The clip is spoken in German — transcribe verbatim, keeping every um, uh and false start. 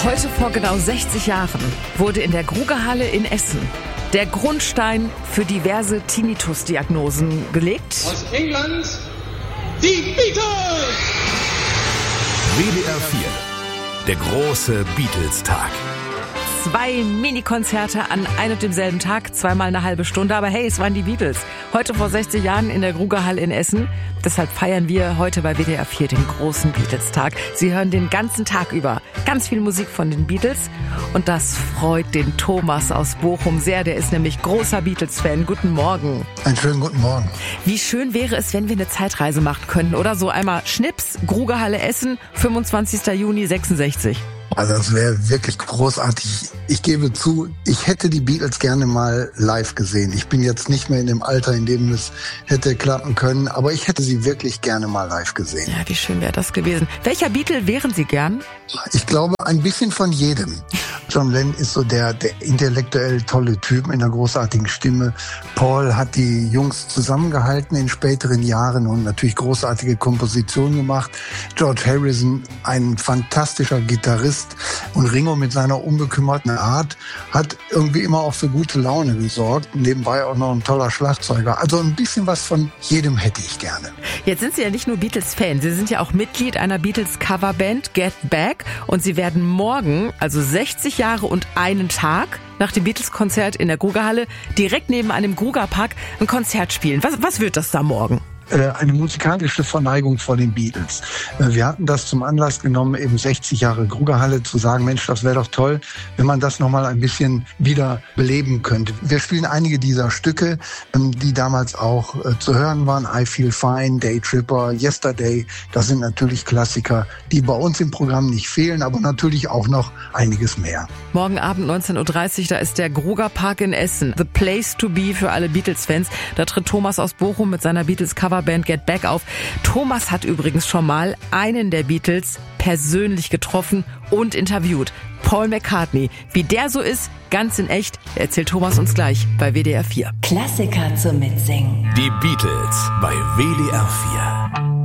Heute vor genau sechzig Jahren wurde in der Grugahalle in Essen der Grundstein für diverse Tinnitus-Diagnosen gelegt. Aus England, die Beatles! W D R vier, der große Beatles-Tag. Zwei Mini-Konzerte an einem und demselben Tag, zweimal eine halbe Stunde. Aber hey, es waren die Beatles. Heute vor sechzig Jahren in der Grugahalle in Essen. Deshalb feiern wir heute bei W D R vier den großen Beatles-Tag. Sie hören den ganzen Tag über ganz viel Musik von den Beatles. Und das freut den Thomas aus Bochum sehr. Der ist nämlich großer Beatles-Fan. Guten Morgen. Einen schönen guten Morgen. Wie schön wäre es, wenn wir eine Zeitreise machen könnten, oder? So einmal Schnips, Grugahalle Essen, fünfundzwanzigster Juni sechsundsechzig. Also das wäre wirklich großartig. Ich gebe zu, ich hätte die Beatles gerne mal live gesehen. Ich bin jetzt nicht mehr in dem Alter, in dem es hätte klappen können, aber ich hätte sie wirklich gerne mal live gesehen. Ja, wie schön wäre das gewesen. Welcher Beatle wären Sie gern? Ich glaube, ein bisschen von jedem. John Lennon ist so der, der intellektuell tolle Typ mit einer großartigen Stimme. Paul hat die Jungs zusammengehalten in späteren Jahren und natürlich großartige Kompositionen gemacht. George Harrison, ein fantastischer Gitarrist. Und Ringo mit seiner unbekümmerten Art hat irgendwie immer auch für gute Laune gesorgt. Nebenbei auch noch ein toller Schlagzeuger. Also ein bisschen was von jedem hätte ich gerne. Jetzt sind Sie ja nicht nur Beatles-Fan, Sie sind ja auch Mitglied einer Beatles-Coverband, Get Back. Und Sie werden morgen, also sechzig Jahre und einen Tag nach dem Beatles-Konzert in der Grugahalle, direkt neben einem Grugapark ein Konzert spielen. Was, was wird das da morgen? Eine musikalische Verneigung vor den Beatles. Wir hatten das zum Anlass genommen, eben sechzig Jahre Grugahalle, zu sagen, Mensch, das wäre doch toll, wenn man das nochmal ein bisschen wieder beleben könnte. Wir spielen einige dieser Stücke, die damals auch zu hören waren. I Feel Fine, Day Tripper, Yesterday. Das sind natürlich Klassiker, die bei uns im Programm nicht fehlen, aber natürlich auch noch einiges mehr. Morgen Abend neunzehn Uhr dreißig, da ist der Grugapark in Essen. The place to be für alle Beatles-Fans. Da tritt Thomas aus Bochum mit seiner Beatles-Cover Band Get Back auf. Thomas hat übrigens schon mal einen der Beatles persönlich getroffen und interviewt. Paul McCartney. Wie der so ist, ganz in echt, erzählt Thomas uns gleich bei W D R vier. Klassiker zum Mitsingen. Die Beatles bei W D R vier.